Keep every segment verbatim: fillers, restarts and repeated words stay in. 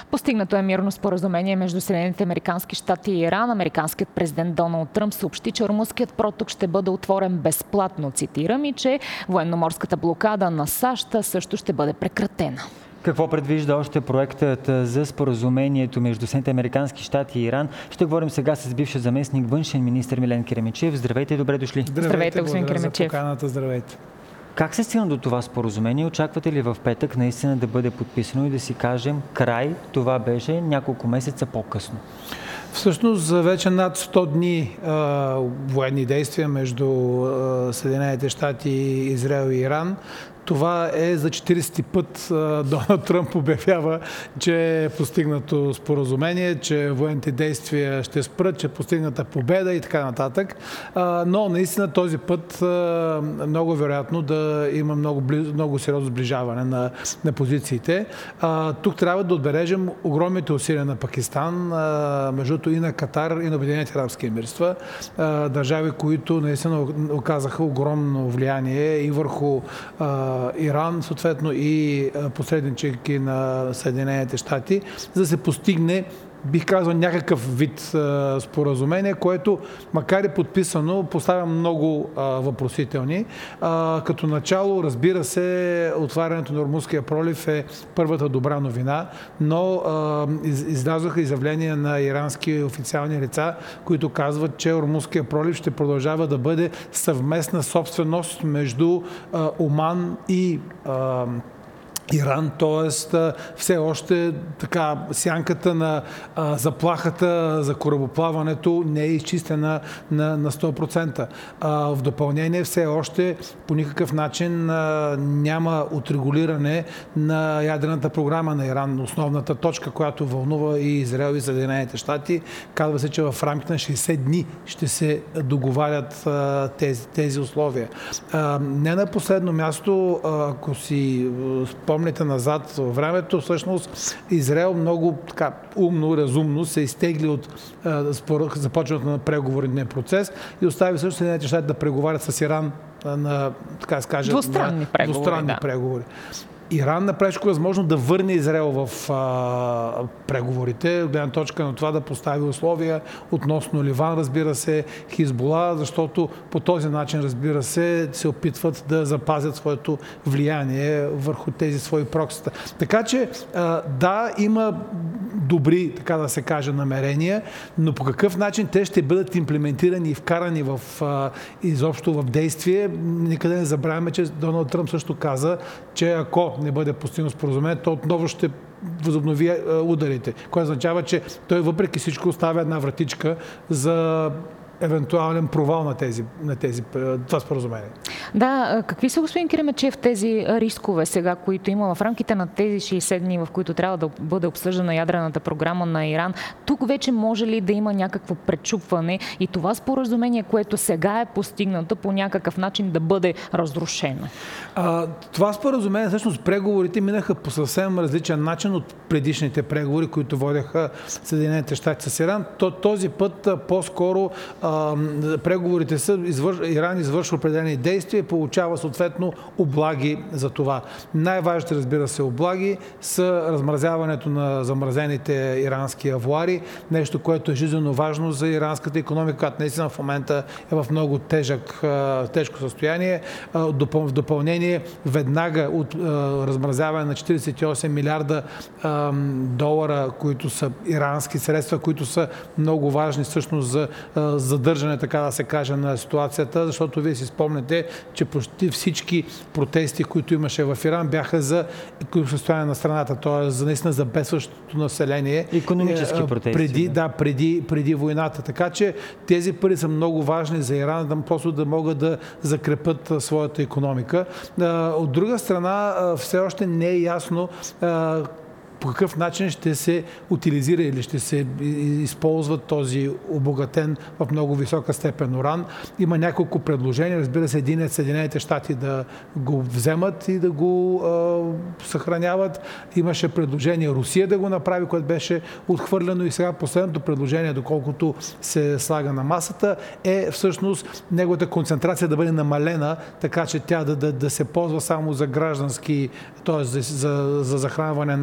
Постигнато е мирно споразумение между Съединените американски щати и Иран. Американският президент Доналд Тръмп съобщи, че Ормузският проток ще бъде отворен безплатно, цитирам, и че военноморската блокада на САЩ също ще бъде прекратена. Какво предвижда още проектът за споразумението между Съединените американски щати и Иран? Ще говорим сега с бившия заместник външен министър Милен Керемечиев. Здравейте и добре дошли. Здравейте, Здравейте господин Керемечиев. За поканата, здравейте. Как се стигна до това споразумение? Очаквате ли в петък наистина да бъде подписано и да си кажем край? Това беше няколко месеца по-късно. Всъщност за вече над сто дни а, военни действия между а, Съединените щати, Израел и Иран. Това е за четиридесети път Доналд Тръмп обявява, че е постигнато споразумение, че военните действия ще спрат, че е постигната победа и така нататък. Но наистина този път много вероятно да има много, близ, много сериозно сближаване на, на позициите. Тук трябва да отбележим огромните усилия на Пакистан, между другото и на Катар, и на Обединените арабски емирства. Държави, които наистина оказаха огромно влияние и върху Иран, съответно и посреднички на Съединените щати, за да се постигне, бих казал, някакъв вид а, споразумение, което, макар и подписано, поставя много а, въпросителни. А, като начало, разбира се, отварянето на Ормузския пролив е първата добра новина, но а, из, излязоха изявления на ирански официални лица, които казват, че Ормузския пролив ще продължава да бъде съвместна собственост между а, Оман и а, Иран, т.е. все още така сянката на а, заплахата за корабоплаването не е изчистена на, на сто процента. А, в допълнение все още по никакъв начин а, няма отрегулиране на ядрената програма на Иран. Основната точка, която вълнува и Израел и Съединените щати, казва се, че в рамките на шейсет дни ще се договарят а, тези, тези условия. А, не на последно място, а, ако си спомняте назад във времето, всъщност Израел много така умно, разумно се изтегли от започването на преговорния процес и остави също Съединените щати да преговарят с Иран на, така да скажа, двустранни преговори. Двустранни да. преговори. Иран направи всичко възможно да върне Израел в а, преговорите, от гледна точка на това да постави условия относно Ливан, разбира се, Хизбула, защото по този начин, разбира се, се опитват да запазят своето влияние върху тези свои проксита. Така че, а, да, има добри, така да се каже, намерения, но по какъв начин те ще бъдат имплементирани и вкарани в, а, изобщо в действие, никъде не забравяме, че Доналд Тръмп също каза, че ако не бъде постигнато споразумение, то отново ще възобнови ударите, което означава, че той въпреки всичко оставя една вратичка за евентуален провал на тези, на тези това споразумение. Да, какви са, господин Керемечиев, тези рискове сега, които има в рамките на тези шейсет дни, в които трябва да бъде обсъждана ядрената програма на Иран? Тук вече може ли да има някакво пречупване и това споразумение, което сега е постигнато, по някакъв начин да бъде разрушено? А, това споразумение, всъщност преговорите минаха по съвсем различен начин от предишните преговори, които водеха Съединените щати с Иран. То, този път по-скоро преговорите са, извърш... Иран извършва определени действия и получава съответно облаги за това. Най-важните, разбира се, облаги са размразяването на замразените ирански авуари, нещо, което е жизненно важно за иранската икономика, която наистина в момента е в много тежък, тежко състояние. В допълнение, веднага от размразяване на четиридесет и осем милиарда долара, които са ирански средства, които са много важни всъщност за задържане, така да се каже, на ситуацията, защото вие си спомняте, че почти всички протести, които имаше в Иран, бяха за състояние на страната, т.е. за наистина за бедстващото население. Икономически протести. Преди, да, преди, преди войната. Така че тези пари са много важни за Иран, да просто да могат да закрепят своята икономика. От друга страна, все още не е ясно по какъв начин ще се утилизира или ще се използва този обогатен в много висока степен уран. Има няколко предложения. Разбира се, един е Съединените щати да го вземат и да го е, съхраняват. Имаше предложение Русия да го направи, което беше отхвърлено и сега последното предложение, доколкото се слага на масата, е всъщност неговата концентрация да бъде намалена, така че тя да, да, да се ползва само за граждански, т.е. за, за, за захранване на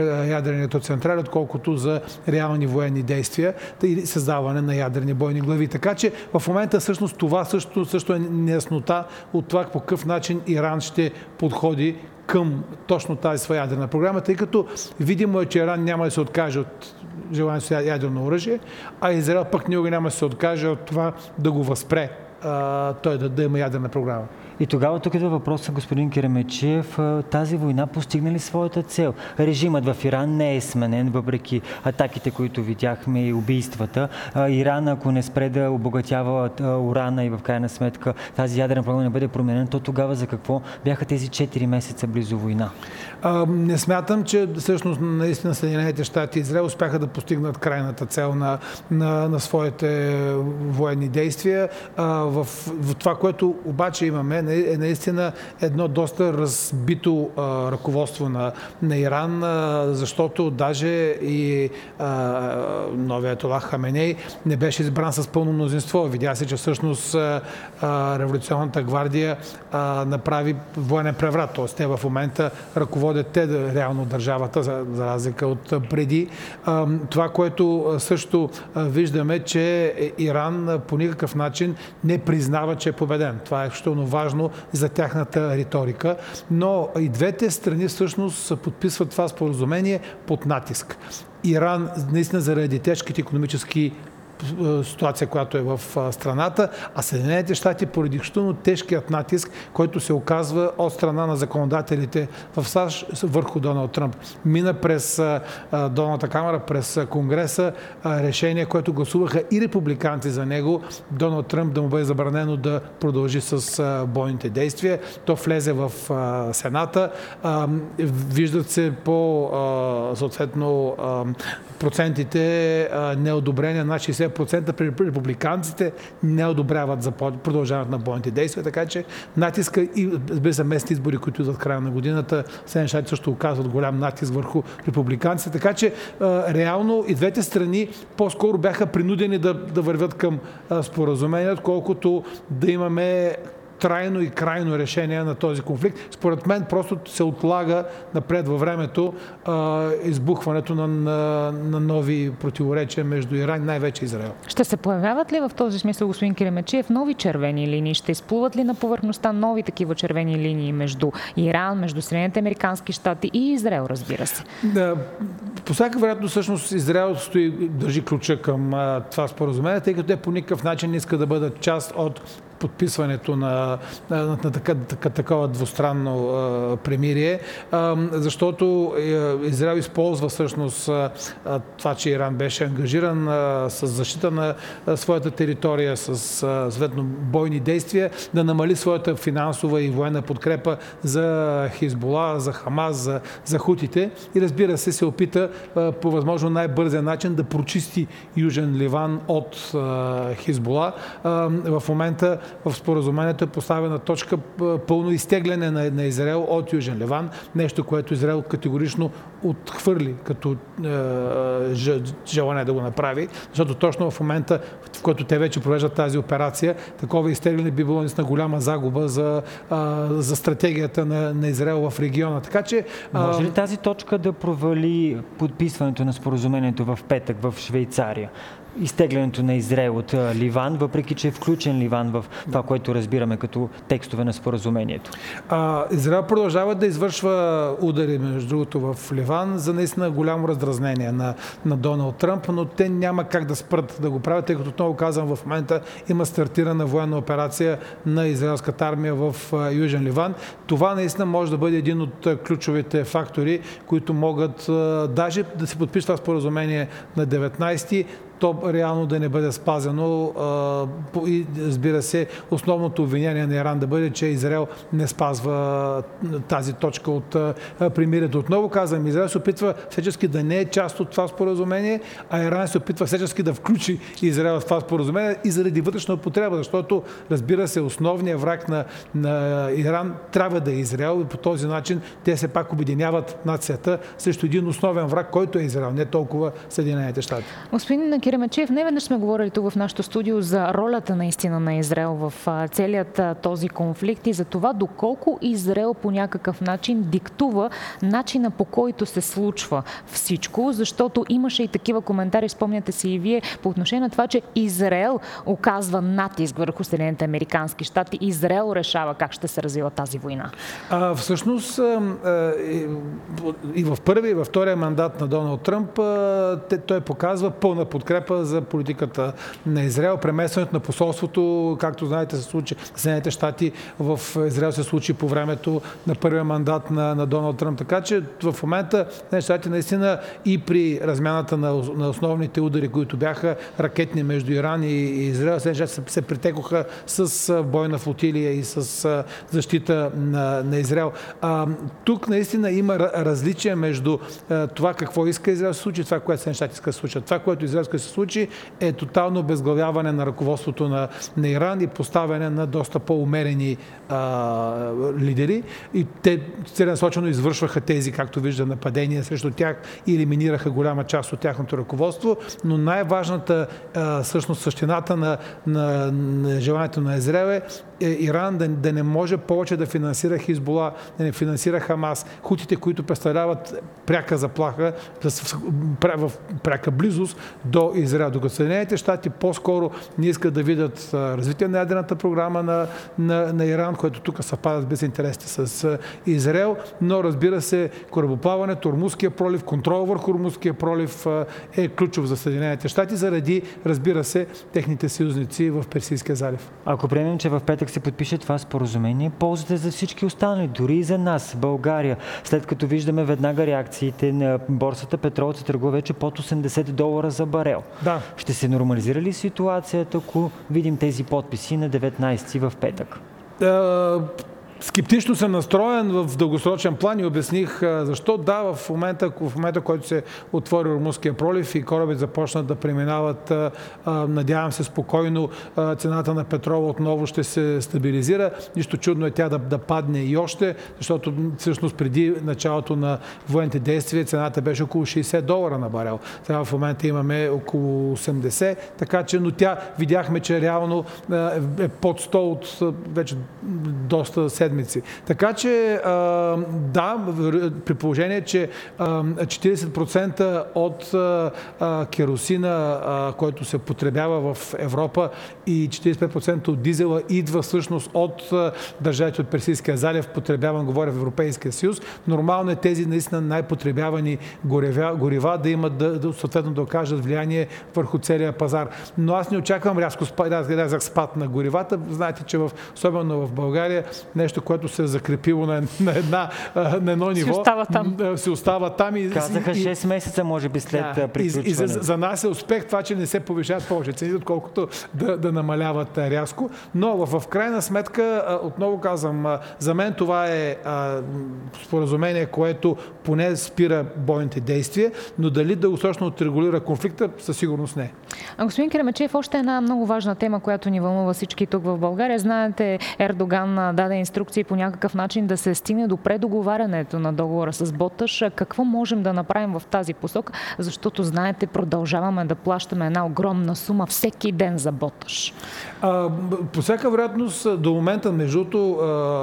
ядрени електроцентрали, отколкото за реални военни действия или създаване на ядрени бойни глави. Така че в момента всъщност това също, също е неяснота от това по какъв начин Иран ще подходи към точно тази своя ядрена програма, тъй като видимо е, че Иран няма да се откаже от желанието си ядрено оръжие, а Израел пък никога няма да се откаже от това да го възпре а, той да, да има ядрена програма. И тогава тук идва въпросът, господин Керемечиев, тази война постигна ли своята цел? Режимът в Иран не е сменен, въпреки атаките, които видяхме и убийствата. Иран, ако не спре да обогатява урана и в крайна сметка тази ядрена програма не бъде променена, то тогава за какво бяха тези четири месеца близо война? А, не смятам, че всъщност наистина Съединените щати и Израел успяха да постигнат крайната цел на, на, на своите военни действия. А, в, в това, което обаче имаме, е наистина едно доста разбито а, ръководство на, на Иран, а, защото даже и а, новият Аятолах Хаменей не беше избран с пълно мнозинство. Видя се, че всъщност а, а, революционната гвардия а, направи военен преврат. Тоест те в момента ръководят те да, реално държавата, за, за разлика от преди. А, това, което също а, виждаме, че Иран по никакъв начин не признава, че е победен. Това е extremely важно за тяхната риторика, но и двете страни всъщност подписват това споразумение под натиск. Иран наистина заради тежките икономически ситуация, която е в страната, а Съединените щати поради изключително тежкият натиск, който се оказва от страна на законодателите в САЩ върху Доналд Тръмп. Мина през Долната камера, през Конгреса решение, което гласуваха и републиканци за него, Доналд Тръмп да му бъде забранено да продължи с бойните действия. То влезе в Сената. Виждат се по съответно процентите неодобрения на шейсет процента при републиканците не одобряват за продължаването на бойните действия, така че натиска и разбира се местни избори, които идват в края на годината, Съединените щати също оказват голям натиск върху републиканците, така че реално и двете страни по-скоро бяха принудени да, да вървят към споразумение, отколкото да имаме трайно и крайно решение на този конфликт. Според мен просто се отлага напред във времето а, избухването на, на, на нови противоречия между Иран и най-вече Израел. Ще се появяват ли в този смисъл, господин Керемечиев, нови червени линии? Ще изплуват ли на повърхността нови такива червени линии между Иран, между Съединените американски щати и Израел, разбира се? Да, по всяка вероятност всъщност Израел стои, държи ключа към а, това споразумение, тъй като те по никакъв начин не искат да бъдат част от подписването на, на, на, на така, така, такова двустранно а, премирие, а, защото а, Израел използва всъщност а, това, че Иран беше ангажиран а, с защита на а, своята територия, с а, съответно бойни действия, да намали своята финансова и военна подкрепа за Хизбола, за Хамас, за, за хутите и разбира се се опита а, по възможно най-бързия начин да прочисти Южен Ливан от а, Хизбола. А, в момента в споразумението е поставена точка пълно изтегляне на, на Израел от Южен Ливан, нещо, което Израел категорично отхвърли като е, желание да го направи, защото точно в момента, в който те вече провеждат тази операция, такова изтегляне би било наистина голяма загуба за, а, за стратегията на, на Израел в региона. Така че, а... Може ли тази точка да провали подписването на споразумението в петък в Швейцария? Изтеглянето на Израел от Ливан, въпреки че е включен Ливан в това, което разбираме като текстове на споразумението. А, Израел продължава да извършва удари, между другото, в Ливан за наистина голямо раздразнение на, на Доналд Тръмп, но те няма как да спрат да го правят, тъй като отново казвам, в момента има стартирана военна операция на израелската армия в Южен Ливан. Това наистина може да бъде един от ключовите фактори, които могат даже да се подпишат това споразумение на деветнайсети, то реално да не бъде спазено а, и разбира се, основното обвинение на Иран да бъде, че Израел не спазва тази точка от а, примирието. Отново казвам, Израел се опитва всячески да не е част от това споразумение, а Иран се опитва всячески да включи Израел в това споразумение и заради вътрешна употреба, защото разбира се, основният враг на, на Иран трябва да е Израел и по този начин те се пак обединяват нацията срещу един основен враг, който е Израел, не толкова Съединените щати. Господин Киремечев, не веднъж сме говорили тук в нашото студио за ролята наистина на Израел в целият този конфликт и за това доколко Израел по някакъв начин диктува начина, по който се случва всичко, защото имаше и такива коментари, спомняте си и вие, по отношение на това, че Израел оказва натиск върху Съединените американски щати. Израел решава как ще се развива тази война. А, всъщност и в първия и във втория мандат на Доналд Тръмп той показва пълна подкрепа за политиката на Израел. Преместването на посолството, както знаете, се случи в Съединените щати, в Израел се случи по времето на първия мандат на, на Доналд Тръмп. Така че в момента Съединените щати наистина и при размяната на, на основните удари, които бяха ракетни между Иран и, и Израел, Съединените щати се, се притекоха с бойна флотилия и с защита на, на Израел. А, тук наистина има различия между а, това какво иска Израел да се случи, това, което Съединените щати иска да се случи. Това, което Израел иска да се случи, е тотално обезглавяване на ръководството на, на Иран и поставяне на доста по-умерени а, лидери. И те целенасочено извършваха тези, както вижда, нападения срещу тях и елиминираха голяма част от тяхното ръководство. Но най-важната а, всъщност същината на, на, на желанието на Израел е Иран да, да не може повече да финансира Хизбола, да не финансира Хамас, хутите, които представляват пряка заплаха в пряка близост до Израел. Докато Съединените щати по-скоро не искат да видят развитие на ядрената програма на, на, на Иран, което тук съвпадат без интересите с Израел, но разбира се, корабоплаването, Ормузския пролив, контрол върху Ормузския пролив е ключов за Съединените щати, заради, разбира се, техните съюзници в Персийския залив. Ако приемем, че в петък се подпише това споразумение, ползата за всички останали, дори и за нас, България, след като виждаме веднага реакциите на борсата, петрол се търгува вече под осемдесет долара за барел. Да. Ще се нормализира ли ситуацията, ако видим тези подписи на деветнайсети в петък? Скептично съм настроен в дългосрочен план и обясних защо. Да, в момента, в момента, който се отвори Ормузския пролив и корабите започнат да преминават, надявам се спокойно, цената на петрола отново ще се стабилизира. Нищо чудно е тя да, да падне и още, защото всъщност преди началото на военните действия цената беше около шейсет долара на барел. Сега в момента имаме около осемдесет, така че, но тя видяхме, че реално е под сто от вече доста седмици. Така че, да, при положение, че четирийсет процента от керосина, който се потребява в Европа, и четирийсет и пет процента от дизела идва всъщност от държавите от Персийския залив, потребяван, говоря в Европейския съюз, нормално е тези наистина най-потребявани горива, горива да имат да, да, съответно да окажат влияние върху целия пазар. Но аз не очаквам рязко спад, рязък спад на горивата. Знаете, че в, особено в България нещо, което се е закрепило на, на, една, на едно ниво, си остава там. Си остава там и, Казаха и, шест месеца, може би, след да, приключване. И, и за, за нас е успех това, че не се повишават повече цени, отколкото да, да намаляват рязко. Но в, в крайна сметка, отново казвам, за мен това е а, споразумение, което поне спира бойните действия, но дали дългосрочно отрегулира конфликта, със сигурност не. А господин Киремечев, още една много важна тема, която ни вълнува всички тук в България. Знаете, Ердоган даде инструкции по някакъв начин да се стигне до предоговарянето на договора с Боташ. Какво можем да направим в тази посока? Защото, знаете, продължаваме да плащаме една огромна сума всеки ден за Боташ. А, по всяка вероятност, до момента, между другото,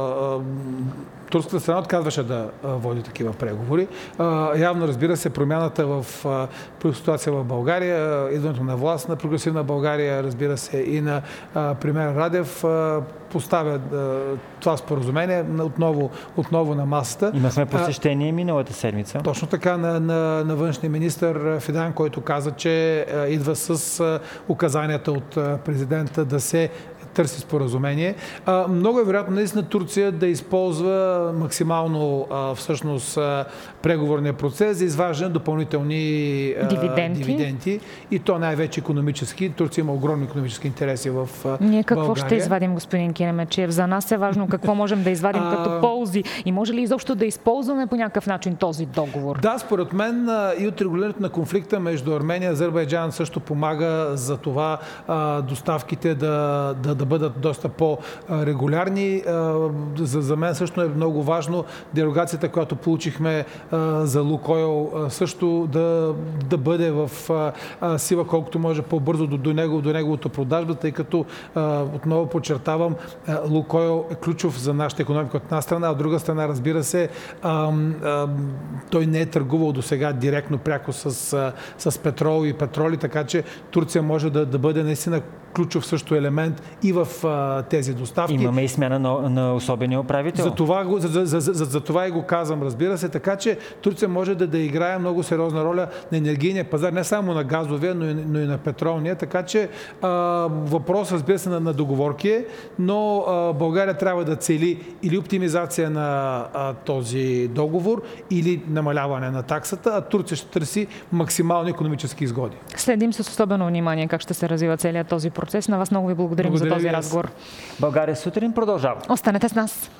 турската страна отказваше да води такива преговори. Явно, разбира се, промяната в ситуация в България, идването на власт на прогресивна България, разбира се, и на премиер Радев поставя това споразумение отново, отново на масата. Имахме посещение миналата седмица. Точно така на, на, на външния министър Фидан, който каза, че идва с указанията от президента да се търси споразумение. А, много е вероятно наистина Турция да използва максимално а, всъщност а, преговорния процес за изваждане допълнителни а, дивиденти. дивиденти. И то най-вече икономически. Турция има огромни икономически интереси в а, Ние какво България. ще извадим, господин Киремечев? За нас е важно какво можем да извадим а... като ползи. И може ли изобщо да използваме по някакъв начин този договор? Да, според мен и от регулирането на конфликта между Армения и Азербайджан също помага за това а, доставките да, да да бъдат доста по-регулярни. За, за мен също е много важно дерогацията, която получихме за Лукойл, също да, да бъде в сила колкото може по-бързо до, до, него, до неговото продажба, тъй като отново подчертавам, Лукойл е ключов за нашата икономика от една страна, а от друга страна, разбира се, той не е търгувал до сега директно, пряко с, с петрол и петроли, така че Турция може да, да бъде наистина ключов също елемент и в а, тези доставки. Имаме и смяна на, на особения управител. За това, за, за, за, за, за това и го казвам, разбира се, така че Турция може да, да играе много сериозна роля на енергийния пазар, не само на газовия, но и, но и на петролния, така че а, въпрос, разбира се, на, на договорки е, но а, България трябва да цели или оптимизация на а, този договор, или намаляване на таксата, а Турция ще търси максимално икономически изгоди. Следим с особено внимание как ще се развива целият този процес. На вас много ви благодарим Благодаря за този ви, разговор. България сутрин продължава. Останете с нас.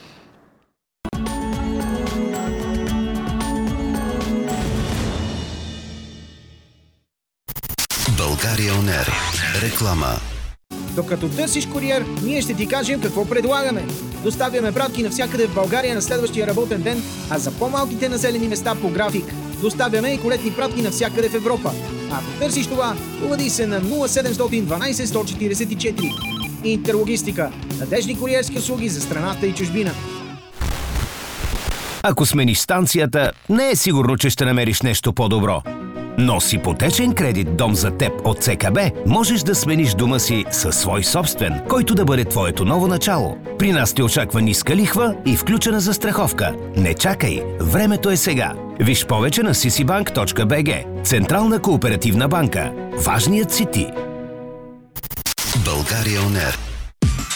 България он ер. Реклама. Докато търсиш куриер, ние ще ти кажем какво предлагаме. Доставяме пратки навсякъде в България на следващия работен ден, а за по-малките населени места по график. Доставяме и колетни пратки навсякъде в Европа. Ако търсиш това, обади се на нула седем едно две сто четиридесет и четири. Интерлогистика. Надеждни куриерски услуги за страната и чужбина. Ако смениш станцията, не е сигурно, че ще намериш нещо по-добро. Но с ипотечен кредит «Дом за теб» от Це Ка Бе можеш да смениш дома си със свой собствен, който да бъде твоето ново начало. При нас те очаква ниска лихва и включена застраховка. Не чакай, времето е сега. Виж повече на си си банк точка би джи. Централна кооперативна банка. Важният си ти. България он ер.